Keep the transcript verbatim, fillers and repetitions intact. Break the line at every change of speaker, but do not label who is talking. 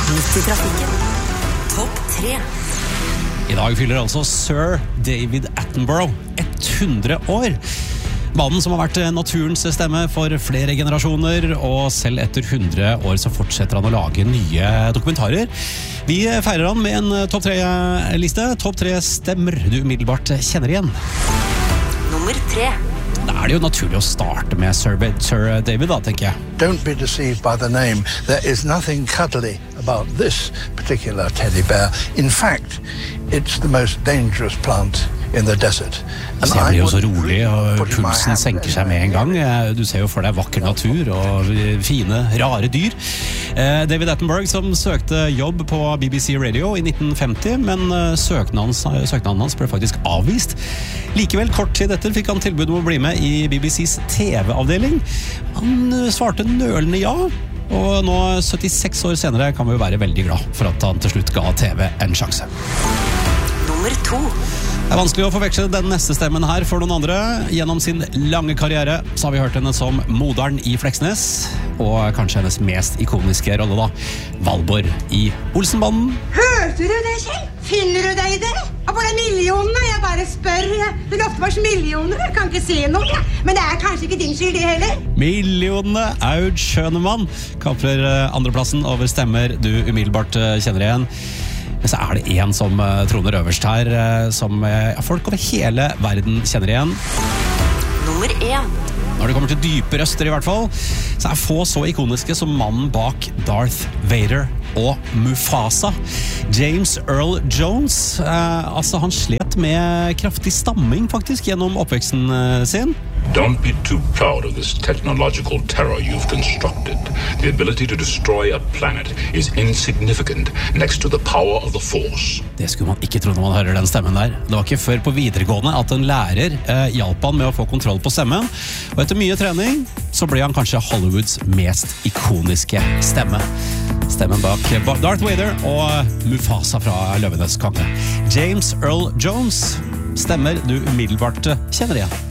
Midt i trafikken. Topp tre.
I dag fyller altså Sir David Attenborough hundre år. Mannen som har vært naturens stemme for flere generasjoner, og selv etter hundre år så fortsetter han å lage nye dokumentarer. Vi feirer han med en topp tre-liste. Topp tre stemmer du umiddelbart kjenner igjen.
Nummer tre.
Da er det jo naturlig å starte med Sir David, da, tenker jeg.
Don't be deceived by the name. There is nothing cuddly about this particular teddy bear. In fact, it's the most dangerous plant in the desert.
Altså, jeg blir jo så rolig, og pulsen senker seg med en gang. Du ser jo for deg vakker natur og fine, rare dyr. David Attenborough som søkte jobb på B B C Radio i nitten femti, men søknaden hans, søknaden hans ble faktisk avvist. Likevel, kort tid etter fikk han tilbud om å bli med i B B C's T V-avdeling. Han svarte nølende ja, og nå syttiseks år senere kan vi jo være veldig glad for at han til slutt ga T V en sjanse.
Nummer to.
Det er vanskelig å forveksle den neste stemmen her for noen andre. Gjennom sin lange karriere så har vi hørt henne som moderen i Fleksnes, og kanskje hennes mest ikoniske rolle da, Valborg i Olsenbanden.
Hørte du det, Kjell? Finner du deg i det? Av hvor er millionene? Jeg bare spør. Du lovte meg millioner, jeg kan ikke si noe. Men det er kanskje ikke din skyld det heller.
Millionene, Aud Schønemann kaprer andreplassen over stemmer du umiddelbart kjenner igjen. Men så er det en som troner øverst her, som folk over hele verden kjenner igjen.
Nummer én.
Når det kommer til dype røster i hvert fall, så er få så ikoniske som mannen bak Darth Vader og Mufasa. James Earl Jones, eh, altså han slet med kraftig stamming faktisk gjennom oppveksten sin.
Don't be too proud of this technological terror you've constructed. The ability to destroy a planet is insignificant next to the power of the Force.
Det skulle man ikke tro når man hører den stemmen der. Det var ikke før på videregående at en lærer eh, hjalp han med å få kontroll på stemmen. Og etter mye trening så ble han kanskje Hollywoods mest ikoniske stemme. Stemmen bak Darth Vader og Mufasa fra Løvenes konge. James Earl Jones, stemmer du umiddelbart kjenner igjen.